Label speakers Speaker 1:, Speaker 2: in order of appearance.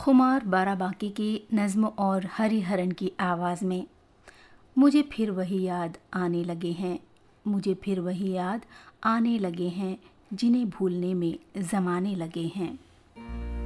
Speaker 1: खुमार बाराबांकी की नज़्म और हरिहरन की आवाज़ में। मुझे फिर वही याद आने लगे हैं, मुझे फिर वही याद आने लगे हैं, जिन्हें भूलने में ज़माने लगे हैं।